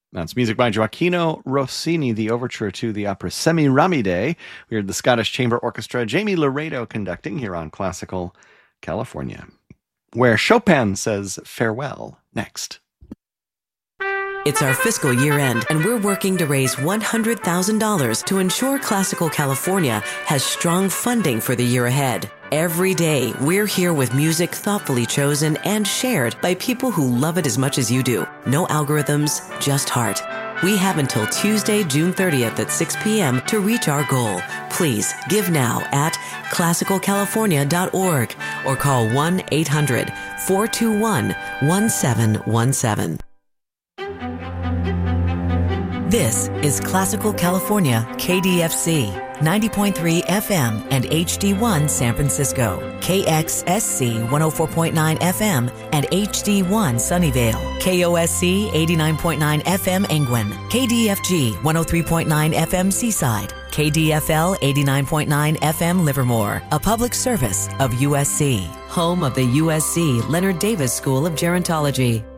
That's music by Gioacchino Rossini, the overture to the opera Semiramide. We heard the Scottish Chamber Orchestra, Jamie Laredo conducting here on Classical California, where Chopin says farewell next. It's our fiscal year end, and we're working to raise $100,000 to ensure Classical California has strong funding for the year ahead. Every day, we're here with music thoughtfully chosen and shared by people who love it as much as you do. No algorithms, just heart. We have until Tuesday, June 30th at 6 p.m. to reach our goal. Please give now at classicalcalifornia.org or call 1-800-421-1717. This is Classical California, KDFC, 90.3 FM and HD1 San Francisco, KXSC 104.9 FM and HD1 Sunnyvale, KOSC 89.9 FM Angwin, KDFG 103.9 FM Seaside, KDFL 89.9 FM Livermore, a public service of USC, home of the USC Leonard Davis School of Gerontology.